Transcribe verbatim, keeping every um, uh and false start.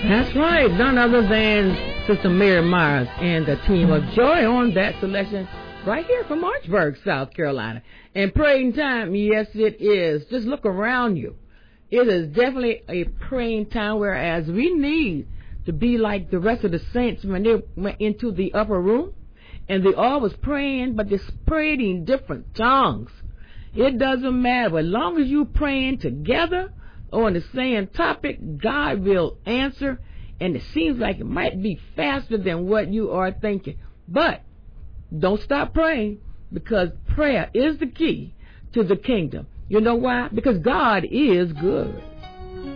That's right. None other than Sister Mary Myers and the team of Joy on that selection right here from Marchburg, South Carolina. And praying time, yes, it is. Just look around you. It is definitely a praying time, whereas we need to be like the rest of the saints when they went into the upper room and they all was praying, but they prayed in different tongues. It doesn't matter. As long as you praying together on the same topic, God will answer, and it seems like it might be faster than what you are thinking. But don't stop praying, because prayer is the key to the kingdom. You know why? Because God is good.